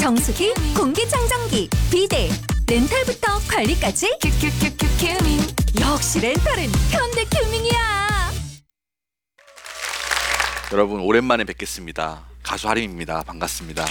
정수기, 공기청정기, 비데, 렌탈부터 관리까지 큐큐큐큐 큐밍. 역시 렌탈은 현대 큐밍이야. 여러분 오랜만에 뵙겠습니다. 가수 하림입니다. 반갑습니다.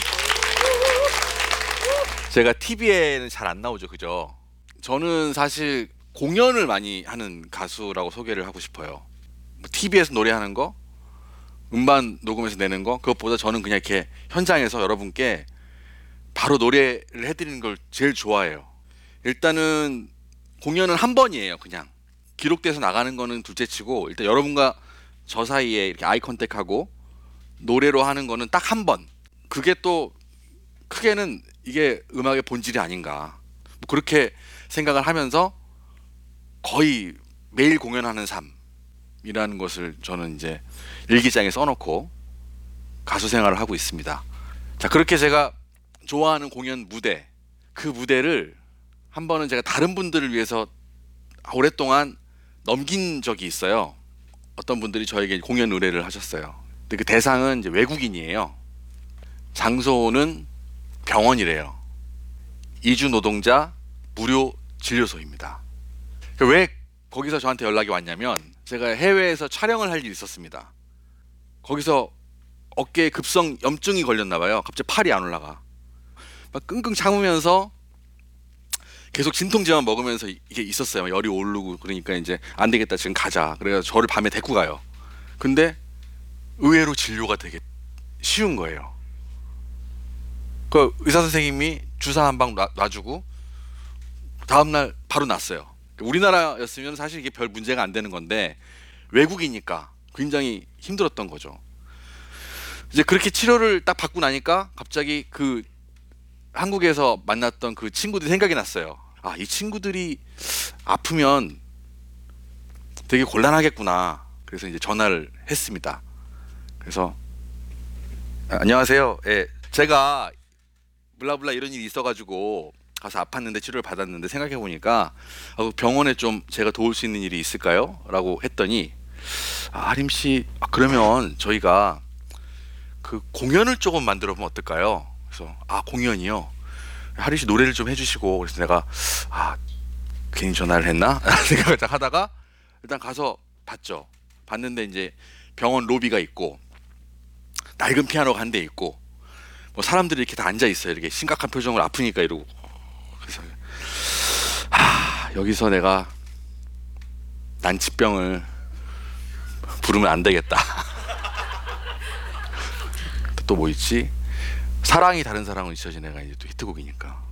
제가 TV에는 잘 안 나오죠, 그죠? 저는 사실 공연을 많이 하는 가수라고 소개를 하고 싶어요. TV에서 노래하는 거, 음반 녹음해서 내는 거, 그것보다 저는 그냥 이렇게 현장에서 여러분께 바로 노래를 해드리는 걸 제일 좋아해요. 일단은 공연은 한 번이에요. 그냥 기록돼서 나가는 거는 둘째치고, 일단 여러분과 저 사이에 이렇게 아이 컨택하고 노래로 하는 거는 딱 한 번. 그게 또 크게는 이게 음악의 본질이 아닌가, 뭐 그렇게 생각을 하면서 거의 매일 공연하는 삶이라는 것을 저는 이제 일기장에 써놓고 가수 생활을 하고 있습니다. 자, 그렇게 제가 좋아하는 공연 무대, 그 무대를 한 번은 제가 다른 분들을 위해서 오랫동안 넘긴 적이 있어요. 어떤 분들이 저에게 공연 의뢰를 하셨어요. 근데 그 대상은 이제 외국인이에요. 장소는 병원이래요. 이주 노동자 무료 진료소입니다. 왜 거기서 저한테 연락이 왔냐면, 제가 해외에서 촬영을 할 일이 있었습니다. 거기서 어깨에 급성 염증이 걸렸나 봐요. 갑자기 팔이 안 올라가. 막 끙끙 참으면서 계속 진통제만 먹으면서 이게 있었어요. 열이 오르고. 그러니까 이제 안 되겠다, 지금 가자. 그래서 저를 밤에 데리고 가요. 근데 의외로 진료가 되게 쉬운 거예요. 그 의사 선생님이 주사 한 방 놔주고 다음날 바로 났어요. 우리나라였으면 사실 이게 별 문제가 안 되는 건데 외국이니까 굉장히 힘들었던 거죠. 이제 그렇게 치료를 딱 받고 나니까 갑자기 그 한국에서 만났던 그 친구들이 생각이 났어요. 아, 이 친구들이 아프면 되게 곤란하겠구나. 그래서 이제 전화를 했습니다. 그래서 안녕하세요. 예, 제가 블라블라 이런 일이 있어가지고 가서 아팠는데 치료를 받았는데, 생각해보니까 병원에 좀 제가 도울 수 있는 일이 있을까요? 라고 했더니, 하림씨, 그러면 저희가 그 공연을 조금 만들어 보면 어떨까요? 그래서 공연이요? 하림씨 노래를 좀 해주시고. 그래서 내가 괜히 전화를 했나? 생각을 딱 하다가 일단 가서 봤죠. 봤는데 이제 병원 로비가 있고 낡은 피아노가 한 대 있고 뭐 사람들이 이렇게 다 앉아 있어요. 이렇게 심각한 표정을, 아프니까 이러고. 그래서 여기서 내가 난치병을 부르면 안 되겠다. 또 뭐 있지? 사랑이 다른 사랑으로 잊혀진 애가 이제 또 히트곡이니까.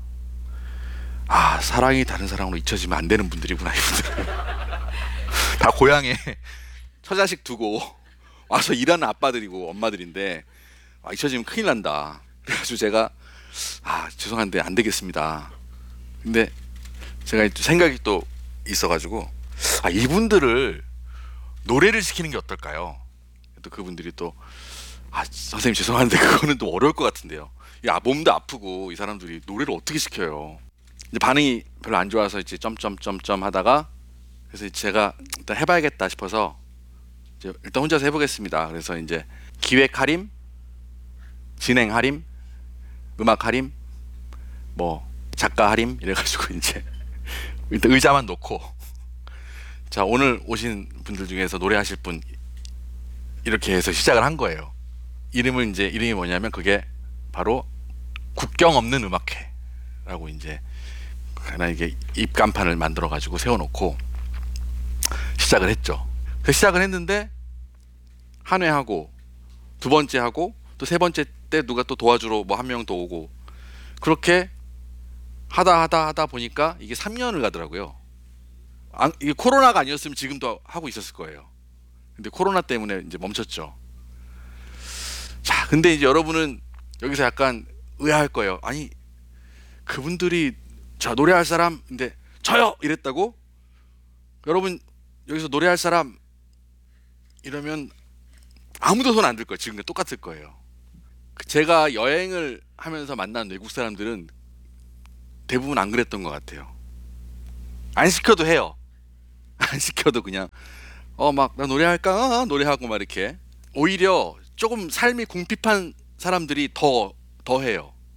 사랑이 다른 사랑으로 잊혀지면 안 되는 분들이구나, 이분들. 다 고향에 처자식 두고 와서 일하는 아빠들이고 엄마들인데, 잊혀지면 큰일 난다. 그래가지고 제가 죄송한데 안 되겠습니다. 근데 제가 생각이 또 있어가지고 이분들을 노래를 시키는 게 어떨까요? 또 그분들이 또 선생님 죄송한데 그거는 또 어려울 것 같은데요. 몸도 아프고 이 사람들이 노래를 어떻게 시켜요? 이제 반응이 별로 안 좋아서 이제 점점점점 하다가, 그래서 제가 일단 해봐야겠다 싶어서 이제 일단 혼자서 해보겠습니다. 그래서 이제 기획 하림, 진행 하림, 음악 하림, 뭐 작가 하림 이래가지고 이제 일단 의자만 놓고, 자, 오늘 오신 분들 중에서 노래하실 분 이렇게 해서 시작을 한 거예요. 이름이 뭐냐면 그게 바로 국경 없는 음악회라고 이제 하나 이게 입간판을 만들어 가지고 세워놓고 시작을 했죠. 그 시작을 했는데 한 회 하고 두 번째 하고 또 세 번째 때 누가 또 도와주러 뭐 한 명 더 오고, 그렇게 하다 보니까 이게 3년을 가더라고요. 이게 코로나가 아니었으면 지금도 하고 있었을 거예요. 근데 코로나 때문에 이제 멈췄죠. 자, 근데 이제 여러분은 여기서 약간 의아할 거예요. 아니, 그분들이 저 노래할 사람, 근데 저요! 이랬다고? 여러분 여기서 노래할 사람 이러면 아무도 손 안 들 거예요. 지금과 똑같을 거예요. 제가 여행을 하면서 만난 외국 사람들은 대부분 안 그랬던 것 같아요. 안 시켜도 해요. 안 시켜도 그냥 막 나 노래할까? 노래하고 막 이렇게. 오히려 조금 삶이 궁핍한 사람들이 더 해요.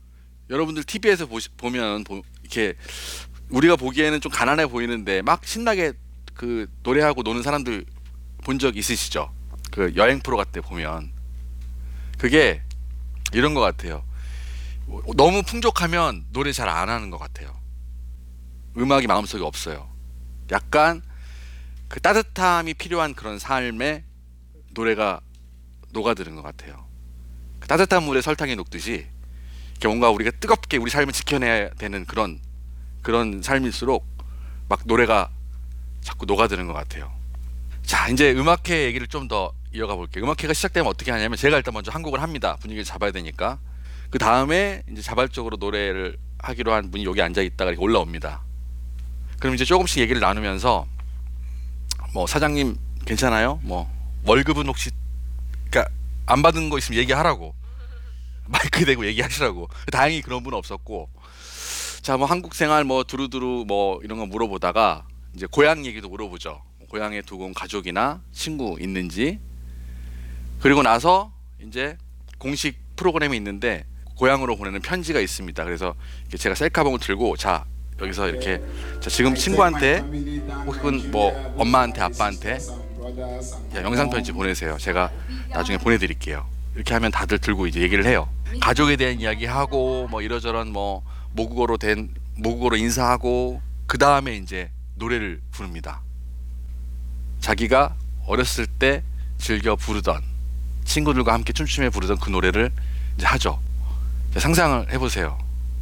여러분들 TV에서 보면 이렇게 우리가 보기에는 좀 가난해 보이는데 막 신나게 그 노래하고 노는 사람들 본 적 있으시죠? 그 여행 프로 같은 데 보면 그게 이런 것 같아요. 너무 풍족하면 노래 잘 안 하는 것 같아요. 음악이 마음속에 없어요. 약간 그 따뜻함이 필요한 그런 삶에 노래가 녹아드는 것 같아요. 그 따뜻한 물에 설탕이 녹듯이 이렇게 뭔가 우리가 뜨겁게 우리 삶을 지켜내야 되는 그런 삶일수록 막 노래가 자꾸 녹아드는 것 같아요. 자, 이제 음악회 얘기를 좀 더 이어가 볼게요. 음악회가 시작되면 어떻게 하냐면 제가 일단 먼저 한 곡을 합니다. 분위기를 잡아야 되니까. 그 다음에 이제 자발적으로 노래를 하기로 한 분이 여기 앉아 있다가 이렇게 올라옵니다. 그럼 이제 조금씩 얘기를 나누면서 뭐 사장님 괜찮아요? 뭐 월급은 혹시 그러니까 안 받은 거 있으면 얘기하라고 마이크 대고 얘기하시라고. 다행히 그런 분은 없었고, 자 뭐 한국 생활 뭐 두루두루 뭐 이런 거 물어보다가 이제 고향 얘기도 물어보죠. 고향에 두고 온 가족이나 친구 있는지. 그리고 나서 이제 공식 프로그램이 있는데 고향으로 보내는 편지가 있습니다. 그래서 제가 셀카봉을 들고 자 여기서 이렇게 자, 지금 친구한테 혹은 뭐 엄마한테 아빠한테 야, 영상 편지 보내세요. 제가 나중에 보내드릴게요. 이렇게 하면 다들 들고 이제 얘기를 해요. 가족에 대한 이야기하고 뭐 이러저런 뭐 모국어로 인사하고 그 다음에 이제 노래를 부릅니다. 자기가 어렸을 때 즐겨 부르던 친구들과 함께 춤추며 부르던 그 노래를 이제 하죠. 상상을 해보세요.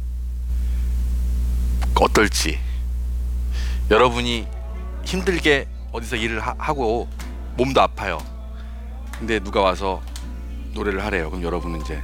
어떨지. 여러분이 힘들게 어디서 일을 하고 몸도 아파요. 근데 누가 와서 노래를 하래요. 그럼 여러분은 이제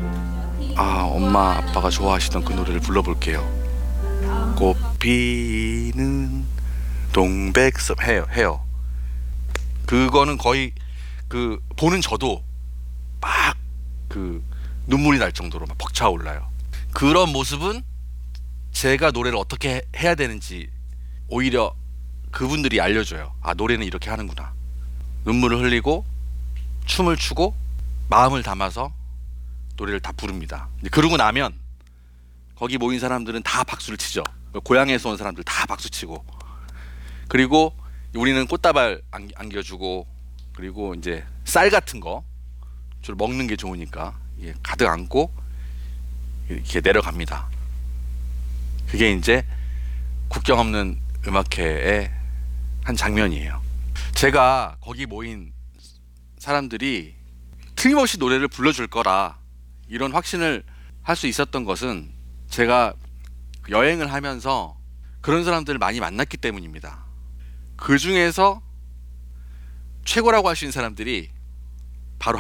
엄마 아빠가 좋아하시던 그 노래를 불러볼게요. 꽃피는 동백섬 해요. 그거는 거의 그 보는 저도 막 그 눈물이 날 정도로 막 벅차올라요. 그런 모습은 제가 노래를 어떻게 해야 되는지 오히려 그분들이 알려줘요. 아, 노래는 이렇게 하는구나. 눈물을 흘리고 춤을 추고 마음을 담아서 노래를 다 부릅니다. 그러고 나면 거기 모인 사람들은 다 박수를 치죠. 고향에서 온 사람들 다 박수 치고, 그리고 우리는 꽃다발 안겨주고, 그리고 이제 쌀 같은 거 주로 먹는 게 좋으니까 가득 안고 이렇게 내려갑니다. 그게 이제 국경 없는 음악회의 한 장면이에요. 제가 거기 모인 사람들이 틀림없이 노래를 불러줄 거라 이런 확신을 할 수 있었던 것은 제가 여행을 하면서 그런 사람들을 많이 만났기 때문입니다. 그 중에서 최고라고 할 수 있는 사람들이 바로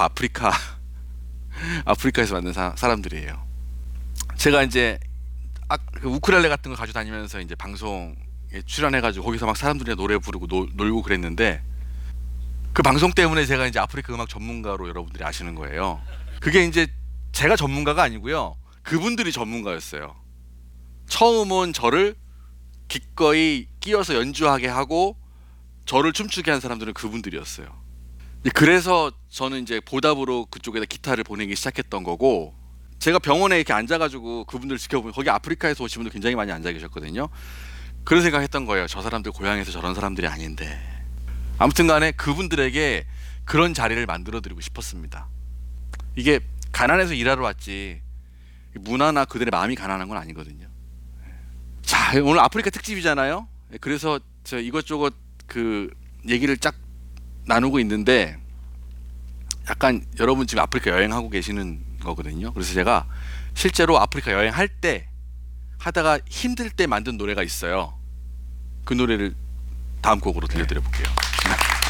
아프리카에서 만난 사람들이에요. 제가 이제 그 우쿨렐레 같은 거 가지고 다니면서 이제 방송에 출연해가지고 거기서 막 사람들이 노래 부르고 놀고 그랬는데, 그 방송 때문에 제가 이제 아프리카 음악 전문가로 여러분들이 아시는 거예요. 그게 이제 제가 전문가가 아니고요. 그분들이 전문가였어요. 처음 온 저를 기꺼이 끼워서 연주하게 하고 저를 춤추게 한 사람들은 그분들이었어요. 그래서 저는 이제 보답으로 그쪽에다 기타를 보내기 시작했던 거고, 제가 병원에 이렇게 앉아가지고 그분들 지켜보면 거기 아프리카에서 오신 분들 굉장히 많이 앉아 계셨거든요. 그런 생각했던 거예요. 저 사람들 고향에서 저런 사람들이 아닌데. 아무튼 간에 그분들에게 그런 자리를 만들어 드리고 싶었습니다. 이게 가난해서 일하러 왔지 문화나 그들의 마음이 가난한 건 아니거든요. 자, 오늘 아프리카 특집이잖아요. 그래서 저 이것저것 그 얘기를 쫙 나누고 있는데, 약간 여러분 지금 아프리카 여행하고 계시는 거거든요. 그래서 제가 실제로 아프리카 여행할 때 하다가 힘들 때 만든 노래가 있어요. 그 노래를 다음 곡으로 들려드려 볼게요.